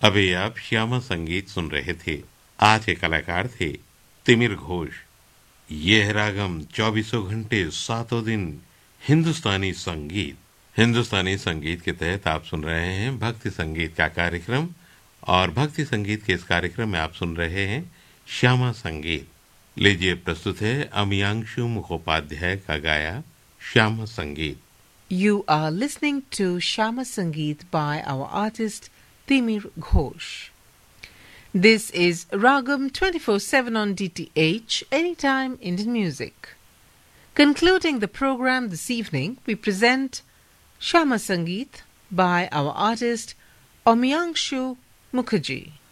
अभी आप श्यामा संगीत सुन रहे थे। आज के कलाकार थे तिमिर घोष। ये है रागम 24 घंटे 7 दिन हिंदुस्तानी संगीत। हिंदुस्तानी संगीत के तहत आप सुन रहे हैं भक्ति संगीत का कार्यक्रम, और भक्ति संगीत के इस कार्यक्रम में आप सुन रहे हैं श्यामा संगीत। लीजिए, प्रस्तुत है अमियांशु मुखोपाध्याय का गाया श्यामा संगीत। You are listening to Shama Sangeet by our artist Timir Ghosh. This is Ragam 24/7 on DTH, Anytime Indian Music. Concluding the program this evening, we present Shama Sangeet by our artist Omyangshu Mukherjee.